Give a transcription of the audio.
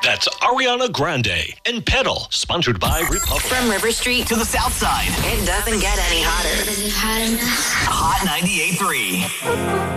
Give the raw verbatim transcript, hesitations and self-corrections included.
That's Ariana Grande and Pedal, sponsored by Republic. From River Street To the south side. it doesn't get any hotter. Is it hot enough? Hot ninety-eight point three.